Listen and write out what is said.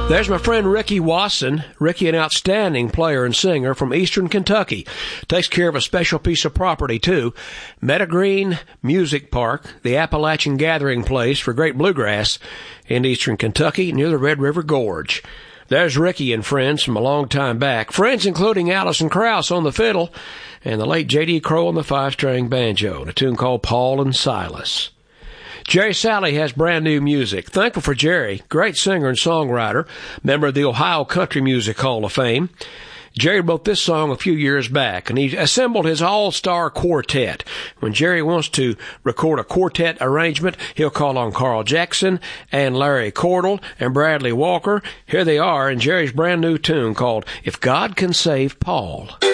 There's my friend Ricky Wasson. Ricky, an outstanding player and singer from Eastern Kentucky. Takes care of a special piece of property, too. Meadowgreen Music Park, the Appalachian gathering place for great bluegrass in Eastern Kentucky near the Red River Gorge. There's Ricky and friends from a long time back. Friends including Allison Krauss on the fiddle and the late J.D. Crowe on the five-string banjo, and a tune called Paul and Silas. Jerry Salley has brand new music. Thankful for Jerry, great singer and songwriter, member of the Ohio Country Music Hall of Fame. Jerry wrote this song a few years back, and he assembled his all-star quartet. When Jerry wants to record a quartet arrangement, he'll call on Carl Jackson and Larry Cordell and Bradley Walker. Here they are in Jerry's brand new tune called If God Can Save Paul.